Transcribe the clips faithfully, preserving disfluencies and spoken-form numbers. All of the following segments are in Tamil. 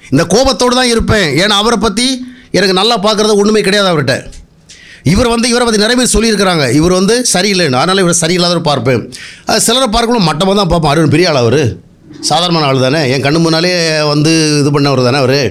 இந்த கோபத்தோடு தான் இருப்பேன். ஏன்னா அவரை பற்றி எனக்கு நல்லா பார்க்குறது ஒன்றுமே கிடையாது அவர்கிட்ட. இவர் வந்து இவரை பற்றி நிறைய பேர் சொல்லியிருக்கிறாங்க, இவர் வந்து சரியில்லைன்னு, அதனால் இவர் சரியில்லாதவர் பார்ப்பேன். அது சிலரை பார்க்கணும் மட்டமாக தான் பார்ப்பேன். அவர் பெரிய ஆள், அவர் சாதாரணமான ஆள் தானே, என் கண்ணு முன்னாலே வந்து இது பண்ணவர் தானே அவர்.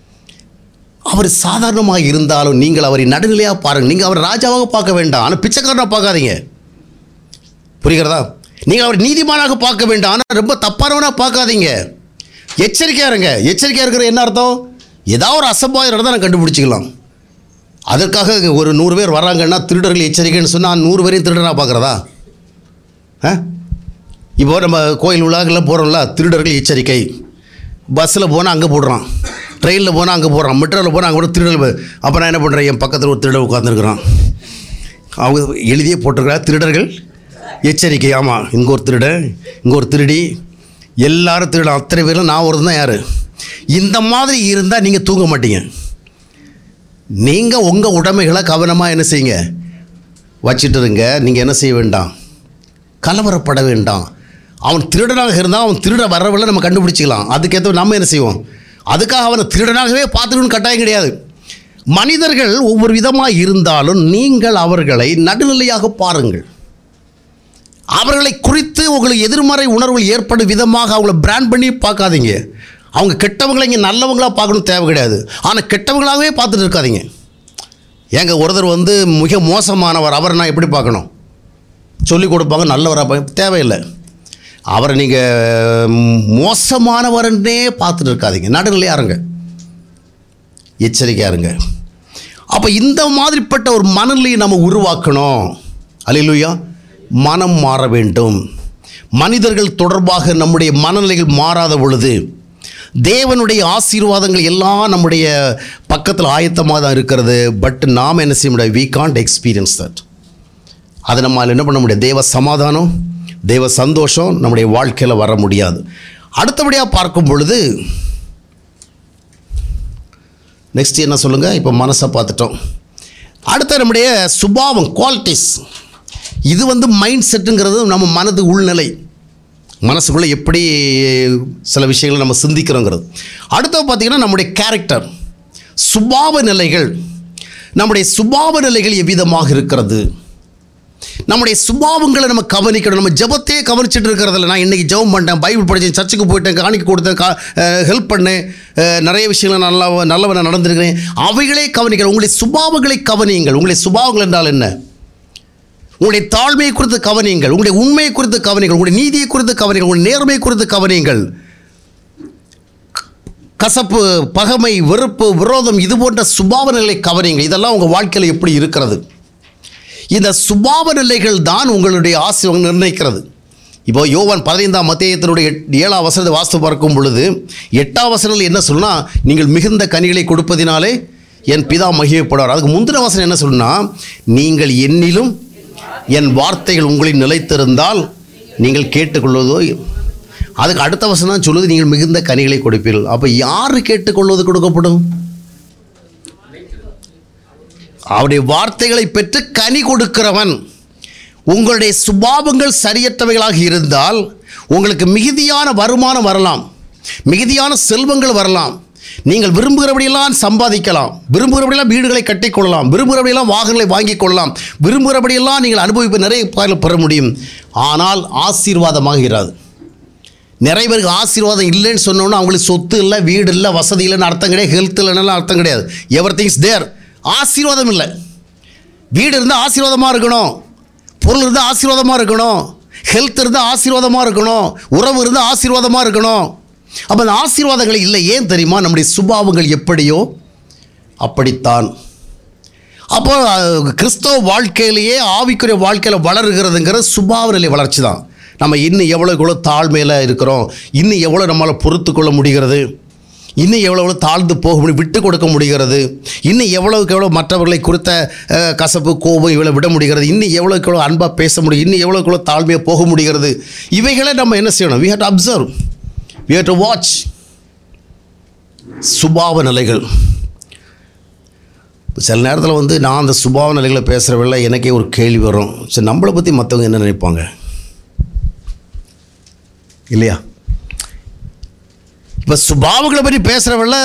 அவர் சாதாரணமாக இருந்தாலும் நீங்கள் அவரை நடுநிலையாக பாருங்கள். நீங்கள் அவர் ராஜாவாக பார்க்க வேண்டாம், ஆனால் பிச்சைக்காரனாக பார்க்காதீங்க. புரிகிறதா? நீங்கள் அவர் நீதிமானாக பார்க்க வேண்டாம், ஆனால் ரொம்ப தப்பானவனாக பார்க்காதீங்க. எச்சரிக்கையாக இருங்க. எச்சரிக்கையாக இருக்கிற என்ன அர்த்தம்? ஏதாவது ஒரு அசம்பாவிதம் நடந்தால் நான் கண்டுபிடிச்சிக்கலாம். அதற்காக ஒரு நூறு பேர் வராங்கன்னா திருடர்கள் எச்சரிக்கைன்னு சொன்னால் நூறு பேரையும் திருடனாக பார்க்குறதா? ஆ இப்போ நம்ம கோயில் விழாக்கெல்லாம் போகிறோம்ல, திருடர்கள் எச்சரிக்கை. பஸ்ஸில் போனால் அங்கே போடுறான், ட்ரெயினில் போனால் அங்கே போடுறான், மெட்ரோவில் போனால் அங்கே கூட திருடர்கள். அப்போ நான் என்ன பண்ணுறேன், என் பக்கத்தில் ஒரு திருடர் உட்காந்துருக்குறான், அவங்க எழுதியே போட்டிருக்கிறா திருடர்கள் எச்சரிக்கை. ஆமாம், இங்கே ஒரு திருடன், இங்கே ஒரு திருடி, எல்லாரும் திருடன், அத்தனை பேரும் நான் ஒரு தான் யார். இந்த மாதிரி இருந்தால் நீங்கள் தூங்க மாட்டீங்க. நீங்கள் உங்கள் உடைமைகளை கவனமாக என்ன செய்யுங்க, வச்சுட்டு இருங்க. நீங்கள் என்ன செய்ய வேண்டாம், கலவரப்பட வேண்டாம். அவன் திருடனாக இருந்தால் அவன் திருட வரவில்லை நம்ம கண்டுபிடிச்சிக்கலாம். அதுக்கேற்ற நம்ம என்ன செய்வோம், அதுக்காக அவனை திருடனாகவே பார்த்துக்கணும்னு கட்டாயம் கிடையாது. மனிதர்கள் ஒவ்வொரு விதமாக இருந்தாலும் நீங்கள் அவர்களை நடுநிலையாக பாருங்கள். அவர்களை குறித்து உங்களுக்கு எதிர்மறை உணர்வுகள் ஏற்படும் விதமாக அவங்கள பிராண்ட் பண்ணி பார்க்காதீங்க. அவங்க கெட்டவங்களை இங்கே நல்லவங்களாக பார்க்கணும் தேவை கிடையாது, ஆனால் கெட்டவங்களாகவே பார்த்துட்டு இருக்காதீங்க. ஏங்க ஒருத்தர் வந்து மிக மோசமானவர், அவரை நான் எப்படி பார்க்கணும், சொல்லிக் கொடுப்பாங்க, நல்லவராக தேவையில்லை. அவரை நீங்கள் மோசமானவரன்னே பார்த்துட்டு இருக்காதீங்க, நடுநிலையாக இருங்க, எச்சரிக்கையாக இருங்க. அப்போ இந்த மாதிரிப்பட்ட ஒரு மனநிலையை நம்ம உருவாக்கணும். அல்லேலூயா. மனம் மாற வேண்டும். மனிதர்கள் தொடர்பாக நம்முடைய மனநிலைகள் மாறாத பொழுது தேவனுடைய ஆசீர்வாதங்கள் எல்லாம் நம்முடைய பக்கத்தில் ஆயத்தமாக தான் இருக்கிறது. பட் நாம் என்ன செய்ய முடியாது, we can't experience that. அதை நம்மால் என்ன பண்ண முடியாது, தேவ சமாதானம், தேவ சந்தோஷம் நம்முடைய வாழ்க்கையில் வர முடியாது. அடுத்தபடியாக பார்க்கும் பொழுது நெக்ஸ்ட் என்ன சொல்லுங்கள், இப்போ மனசை பார்த்துட்டோம். அடுத்த நம்முடைய சுபாவம், குவாலிட்டிஸ். இது வந்து மைண்ட் செட்டுங்கிறது நம்ம மனது உள்நிலை, மனசுக்குள்ளே எப்படி சில விஷயங்களை நம்ம சிந்திக்கிறோங்கிறது. அடுத்தது பார்த்திங்கன்னா நம்முடைய கேரக்டர், சுபாவ நிலைகள். நம்முடைய சுபாவ நிலைகள் எவ்விதமாக இருக்கிறது, நம்முடைய சுபாவங்களை நம்ம கவனிக்கணும். நம்ம ஜபத்தையே கவனிச்சுட்டு இருக்கிறதில்ல. நான் இன்றைக்கி ஜபம் பண்ணிட்டேன், பைபிள் படித்தேன், சர்ச்சுக்கு போயிட்டேன், காணிக்க கொடுத்தேன், கா ஹெல்ப் பண்ணேன், நிறைய விஷயங்களை நல்லா நல்லவன நடந்திருக்கிறேன், அவைகளே கவனிக்கிறேன். உங்களுடைய சுபாவங்களை கவனியுங்கள். உங்களுடைய சுபாவங்கள் என்றால் என்ன? உங்களுடைய தாழ்மையை குறித்து கவனியுங்கள், உங்களுடைய உண்மையை குறித்து கவனியுங்கள், உங்களுடைய நீதியை குறித்து கவனியுங்கள், உங்களுடைய நேர்மையை குறித்து கவனியுங்கள். கசப்பு, பகைமை, வெறுப்பு, விரோதம், இது போன்ற சுபாவ நிலை கவனியுங்கள். இதெல்லாம் உங்கள் வாழ்க்கையில் எப்படி இருக்கிறது? இந்த சுபாவ நிலைகள் தான் உங்களுடைய ஆசீர்வாதம் நிர்ணயிக்கிறது. இப்போ யோவான் பதினைந்தாம் அத்தியாயத்தினுடைய ஏழாம் வசனத்தை வாசித்து பார்க்கும் பொழுது எட்டாம் வசனத்தில் என்ன சொல்லுன்னா, நீங்கள் மிகுந்த கனிகளை கொடுப்பதினாலே என் பிதா மகிமைப்படுவார். அதுக்கு முந்தின வசனம் என்ன சொல்லுன்னா, நீங்கள் என்னிலும் என் வார்த்தைகள் உங்களில் நிலைத்திருந்தால் நீங்கள் கேட்டுக்கொள்வதோ. அதுக்கு அடுத்த வசனம் தான் சொல்லுது, நீங்கள் மிகுந்த கனிகளை கொடுப்பீர்கள். அப்போ யார் கேட்டுக்கொள்வது கொடுக்கப்படும்? அவருடைய வார்த்தைகளை பெற்று கனி கொடுக்கிறவன். உங்களுடைய சுபாவங்கள் சரியற்றவைகளாக இருந்தால் உங்களுக்கு மிகுதியான வருமானம் வரலாம், மிகுதியான செல்வங்கள் வரலாம், நீங்கள் விரும்புகிறபடியெல்லாம் சம்பாதிக்கலாம், விரும்புகிறபடியெல்லாம் வீடுகளை கட்டிக்கொள்ளலாம், விரும்புகிறபடியெல்லாம் வாகனங்களை வாங்கிக் கொள்ளலாம், விரும்புகிறபடியெல்லாம் நீங்கள் அனுபவிப்பு நிறைய பெற முடியும். ஆனால் ஆசீர்வாதமாக இராது. நிறைய பேருக்கு ஆசீர்வாதம் இல்லைன்னு சொன்னோன்னா அவங்களுக்கு சொத்து இல்லை, வீடு இல்லை, வசதி இல்லைன்னு அர்த்தம் கிடையாது, ஹெல்த் இல்லைன்னு அர்த்தம் கிடையாது. எவ்ரி திங்ஸ் தேர். ஆசீர்வாதம் இல்லை. வீடு இருந்தால் ஆசீர்வாதமாக இருக்கணும், பொருள் இருந்தால் ஆசீர்வாதமாக இருக்கணும், ஹெல்த் இருந்தால் ஆசீர்வாதமாக இருக்கணும், உறவு இருந்தால் ஆசீர்வாதமாக இருக்கணும். அப்போ அந்த ஆசீர்வாதங்கள் இல்லை. ஏன் தெரியுமா? நம்முடைய சுபாவங்கள் எப்படியோ அப்படித்தான். அப்போ கிறிஸ்தவ வாழ்க்கையிலேயே ஆவிக்குரிய வாழ்க்கையில் வளருகிறதுங்கிற சுபாவ நிலை வளர்ச்சி தான். நம்ம இன்னும் எவ்வளோ எவ்வளோ தாழ்மையில் இருக்கிறோம், இன்னும் எவ்வளோ நம்மளால் பொறுத்து கொள்ள முடிகிறது, இன்னும் எவ்வளோ எவ்வளோ தாழ்ந்து போக முடியும், விட்டு கொடுக்க முடிகிறது, இன்னும் எவ்வளோக்கு எவ்வளோ மற்றவர்களை குறித்த கசப்பு கோபம் இவ்வளோ விட முடிகிறது, இன்னும் எவ்வளோக்கு எவ்வளோ அன்பாக பேச முடியும், இன்னும் எவ்வளோக்கு எவ்வளோ தாழ்மையாக போக முடிகிறது. இவைகளை நம்ம என்ன செய்யணும்? we have to observe, we have to watch. சுபாவ நிலைகள். சில நேரத்தில் வந்து நான் அந்த சுபாவ நிலைகளை பேசுகிறவங்கள எனக்கே ஒரு கேள்வி வரும், சரி நம்மளை பற்றி மற்றவங்க என்ன நினைப்பாங்க இல்லையா? இப்போ சுபாவங்களை பற்றி பேசுகிறவங்கள